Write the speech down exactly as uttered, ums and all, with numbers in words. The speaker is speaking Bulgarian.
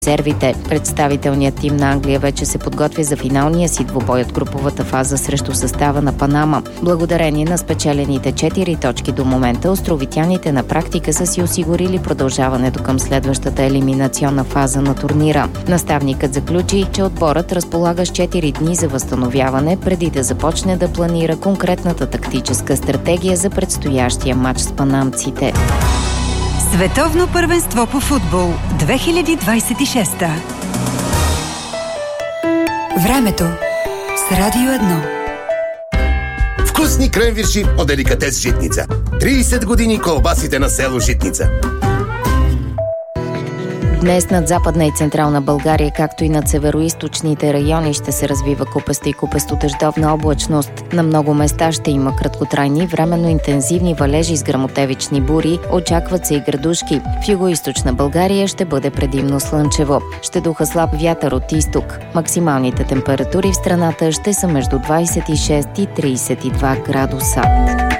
резервите. Представителният тим на Англия вече се подготвя за финалния си двубой от груповата фаза срещу състава на Панама. Благодарение на спечелените четири точки до момента, островитяните на практика са си осигурили продължаването към следващата елиминационна фаза на турнира. Наставникът заключи, че отборът разполага с четири дни за възстановяване, преди да започне да планира конкретната тактическа стратегия за предстоящия матч с панамците. Световно първенство по футбол две хиляди двадесет и шеста. Времето с Радио едно. Вкусни кренвирши от деликатес Житница. тридесет години колбасите на село Житница. Днес над Западна и Централна България, както и над североизточните райони, ще се развива купеста и купестодъждовна облачност. На много места ще има краткотрайни, временно интензивни валежи с гръмотевични бури. Очакват се и градушки. В югоизточна България ще бъде предимно слънчево. Ще духа слаб вятър от изток. Максималните температури в страната ще са между двадесет и шест и тридесет и два градуса.